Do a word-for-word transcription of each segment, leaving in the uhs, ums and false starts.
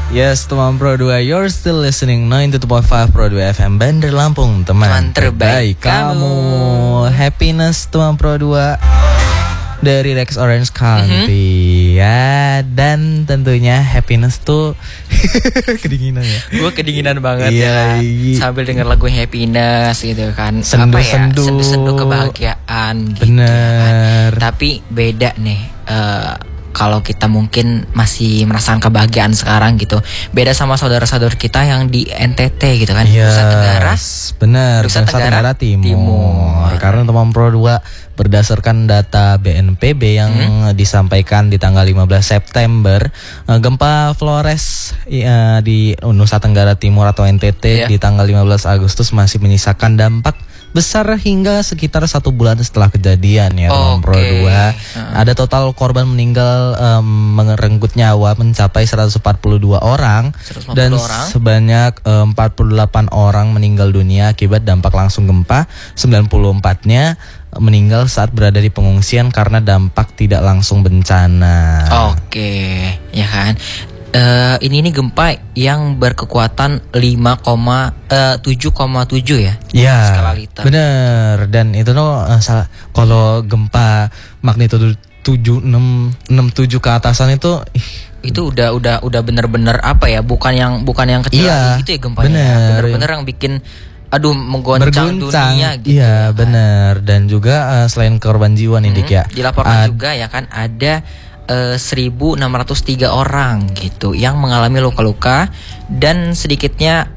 Yes, teman Pro dua, you're still listening sembilan puluh dua koma lima Pro dua F M Bandar Lampung, teman, teman terbaik, terbaik kamu. kamu. Happiness teman Pro dua dari Rex Orange County, mm-hmm. ya, dan tentunya happiness tuh kedinginan ya. Gue kedinginan banget yeah, ya. iya. Sambil denger lagu happiness gitu kan. Sendu, apa ya? sendu. Sendu-sendu kebahagiaan gitu. Bener. Kan. Tapi beda nih. Uh, Kalau kita mungkin masih merasakan kebahagiaan sekarang gitu, beda sama saudara-saudara kita yang di N T T gitu kan, yes, Nusa Tenggara, benar, Nusa Tenggara, Tenggara Timur. Timur. Karena teman Pro dua berdasarkan data B N P B yang hmm? disampaikan di tanggal lima belas September, gempa Flores ya, di Nusa Tenggara Timur atau N T T yeah. di tanggal lima belas Agustus masih menyisakan dampak besar hingga sekitar satu bulan setelah kejadian ya, teman Pro dua. Uh. Ada total korban meninggal um, merenggut nyawa mencapai seratus empat puluh dua orang dan orang. sebanyak um, empat puluh delapan orang meninggal dunia akibat dampak langsung gempa. sembilan puluh empat-nya meninggal saat berada di pengungsian karena dampak tidak langsung bencana. Oke, ya kan. Uh, ini nih gempa yang berkekuatan lima koma tujuh koma tujuh ya, ya skala liter. Bener, dan itu tuh uh, kalau gempa magnitudo tujuh enam enam tujuh ke atasan itu ih, itu udah udah udah bener-bener apa ya, bukan yang bukan yang kecil iya, gitu ya gempanya. Bener. Bener-bener yang bikin aduh menggoncang dunia Iya, gitu. Ya, bener. Dan juga uh, selain korban jiwa nih, hmm, Dik ya. Dilaporkan Ad- juga ya kan ada Uh, seribu enam ratus tiga orang gitu yang mengalami luka-luka dan sedikitnya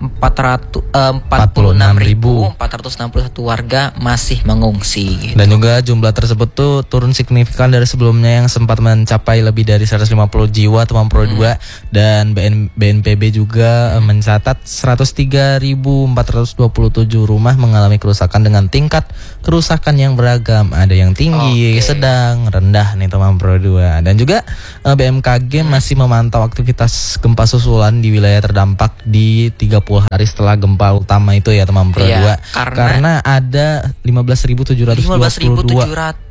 empat puluh enam ribu empat ratus enam puluh satu warga masih mengungsi gitu. Dan juga jumlah tersebut tuh turun signifikan dari sebelumnya yang sempat mencapai lebih dari seratus lima puluh jiwa, teman Pro dua, hmm. dan B N P B juga hmm. mencatat seratus tiga ribu empat ratus dua puluh tujuh rumah mengalami kerusakan dengan tingkat kerusakan yang beragam, ada yang tinggi, okay. sedang, rendah nih teman Pro dua. Dan juga B M K G hmm. masih memantau aktivitas gempa susulan di wilayah terdampak di tiga puluh hari setelah gempa utama itu ya, teman Pro dua. Iya, karena, karena ada lima belas ribu tujuh ratus dua puluh dua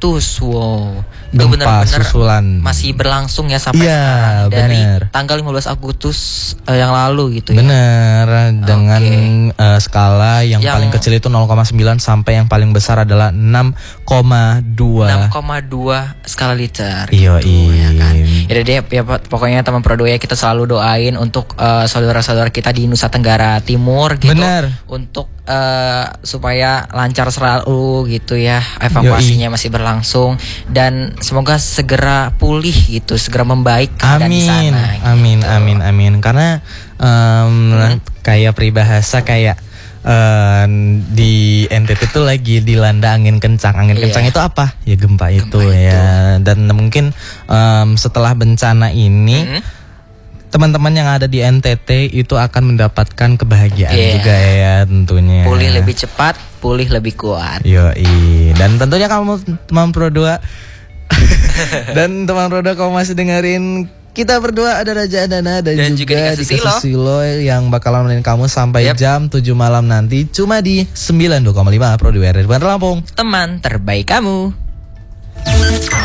wow. gempa susulan masih berlangsung ya sampai ya, sekarang dari bener. tanggal lima belas Agustus uh, yang lalu gitu ya. Bener, dengan okay. uh, skala yang, yang paling kecil itu nol koma sembilan sampai yang paling besar adalah enam koma dua enam koma dua skala liter. Iya, gitu, ya kan. Jadi deh ya, pokoknya teman Pro dua ya, kita selalu doain untuk uh, saudara-saudara kita di Nusa Tenggara Timur gitu. Bener. Untuk uh, supaya lancar selalu gitu ya, evakuasinya Yoi. masih berlangsung dan semoga segera pulih gitu, segera membaik keadaan di sana. Amin, gitu. amin, amin. Karena um, hmm. kayak peribahasa kayak Uh, di N T T itu lagi dilanda angin kencang. Angin yeah. kencang itu apa? Ya gempa, gempa itu, itu ya. Dan mungkin um, setelah bencana ini mm-hmm. teman-teman yang ada di N T T itu akan mendapatkan kebahagiaan yeah. juga ya tentunya. Pulih lebih cepat, pulih lebih kuat. Yoi. Dan tentunya kamu teman Pro dua dan teman Pro dua kamu masih dengerin kita berdua, ada Raja Adana dan, dan juga, juga Dika Susilo yang bakalan nemenin kamu sampai yep. jam tujuh malam nanti cuma di sembilan puluh dua koma lima Pro dua R R Bandar Lampung. Teman terbaik kamu.